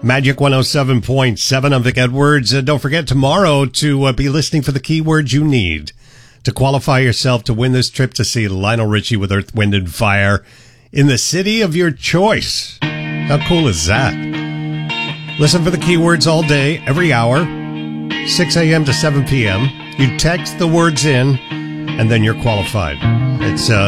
Magic 107.7. I'm Vic Edwards. Don't forget tomorrow to be listening for the keywords you need to qualify yourself to win this trip to see Lionel Richie with Earth, Wind & Fire in the city of your choice. How cool is that? Listen for the keywords all day, every hour, 6 a.m. to 7 p.m. You text the words in, and then you're qualified. It's